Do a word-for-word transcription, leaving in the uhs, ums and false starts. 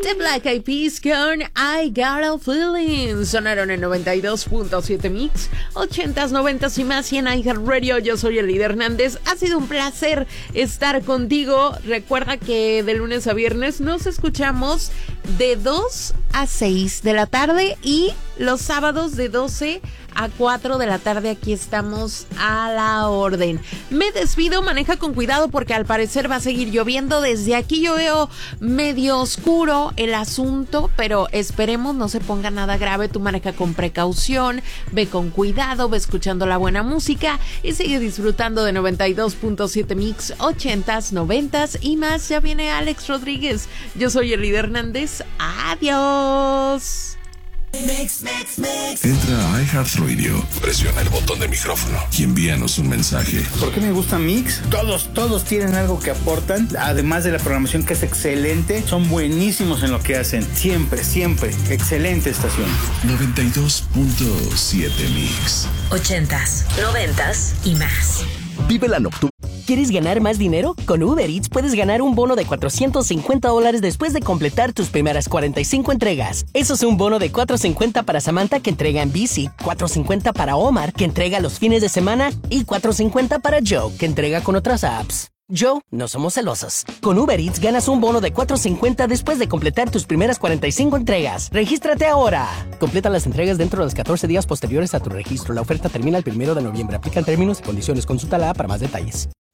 The Black Eyed Peas con I Got a Feeling. Sonaron en noventa y dos punto siete Mix, ochentas, noventas y más y en iHeartRadio. Yo soy Elida Hernández. Ha sido un placer estar contigo. Recuerda que de lunes a viernes nos escuchamos de dos a seis de la tarde y los sábados de doce a cuatro de la tarde. Aquí estamos a la orden. Me despido, maneja con cuidado porque al parecer va a seguir lloviendo. Desde aquí yo veo medio oscuro el asunto, pero esperemos no se ponga nada grave. Tú maneja con precaución, ve con cuidado, ve escuchando la buena música y sigue disfrutando de noventa y dos punto siete Mix, ochentas, noventas y más. Ya viene Alex Rodríguez. Yo soy Elida Hernández. Adiós. Mix, mix, mix. Entra a iHeartRadio, presiona el botón de micrófono y envíanos un mensaje. ¿Por qué me gusta Mix? Todos, todos tienen algo que aportan, además de la programación que es excelente. Son buenísimos en lo que hacen, siempre, siempre. Excelente estación. noventa y dos punto siete Mix. Ochentas, noventas y más. Vive la nocturna. ¿Quieres ganar más dinero? Con Uber Eats puedes ganar un bono de cuatrocientos cincuenta dólares después de completar tus primeras cuarenta y cinco entregas. Eso es un bono de cuatrocientos cincuenta para Samantha, que entrega en bici, cuatrocientos cincuenta para Omar, que entrega los fines de semana, y cuatrocientos cincuenta para Joe, que entrega con otras apps. Joe, no somos celosos. Con Uber Eats ganas un bono de cuatrocientos cincuenta después de completar tus primeras cuarenta y cinco entregas. ¡Regístrate ahora! Completa las entregas dentro de los catorce días posteriores a tu registro. La oferta termina el primero de noviembre. Aplican términos y condiciones. Consulta la app para más detalles.